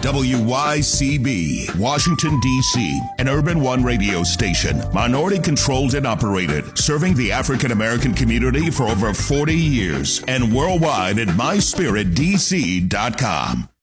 WYCB, Washington, D.C., an Urban One radio station, minority-controlled and operated, serving the African-American community for over 40 years, and worldwide at myspiritdc.com.